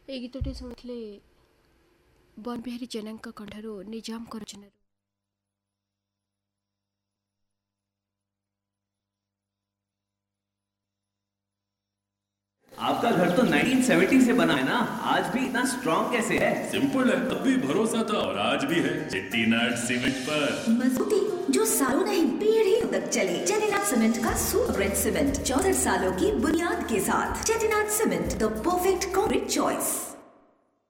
ଏଇ ଗୀତଟି ଶୁଣିଥିଲେ ବନ ବିହାରୀ ଜେନାଙ୍କ କଣ୍ଠରୁ ନିଜାମଙ୍କ ରଚନାରୁ। आपका घर तो 1970 से बना है ना, आज भी इतना स्ट्रॉन्ग कैसे है? सिंपल है, तब भी भरोसा था और आज भी है चेट्टीनाड सीमेंट पर। मजबूती जो सालों नहीं पीढ़ियों तक चले। चेट्टीनाड सीमेंट का सुपर रेड सीमेंट 64 सालों की बुनियाद के साथ। Chettinad cement, the perfect concrete choice.